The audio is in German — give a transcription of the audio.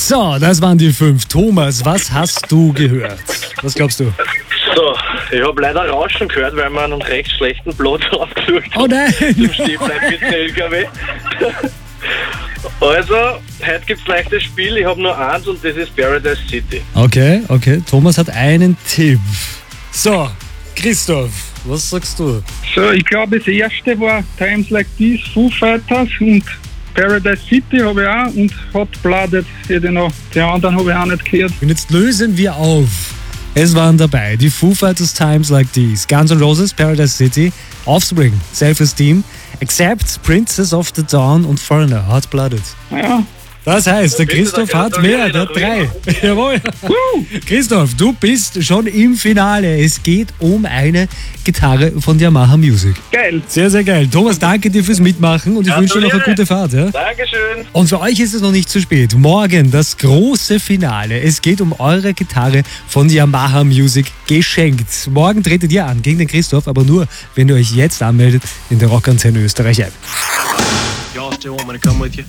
So, das waren die 5. Thomas, was hast du gehört? Was glaubst du? So, ich habe leider Rauschen gehört, weil wir einen recht schlechten Plot rausgesucht haben. Oh nein! Zum Stehbleiben mit dem LKW. Also, heute gibt es leichtes Spiel. Ich habe nur eins und das ist Paradise City. Okay. Thomas hat einen Tipp. So, Christoph, was sagst du? So, ich glaube, das erste war Times Like This, Foo Fighters und Paradise City habe ich auch und Hot Blooded hätte ich noch. Die anderen habe ich auch nicht gehört. Und jetzt lösen wir auf. Es waren dabei die Foo Fighters, Times Like These, Guns N' Roses, Paradise City, Offspring, Self-Esteem, Accept, Princess of the Dawn und Foreigner, Hot Blooded. Ja. Das heißt, der Christoph hat mehr, der hat 3. Jawohl. Christoph, du bist schon im Finale. Es geht um eine Gitarre von Yamaha Music. Geil. Sehr, sehr geil. Thomas, danke dir fürs Mitmachen und ich wünsche dir noch eine gute Fahrt. Ja? Dankeschön. Und für euch ist es noch nicht zu spät. Morgen das große Finale. Es geht um eure Gitarre von Yamaha Music geschenkt. Morgen tretet ihr an gegen den Christoph, aber nur, wenn ihr euch jetzt anmeldet in der Rockantenne Österreich App. Y'all still want me to come with you?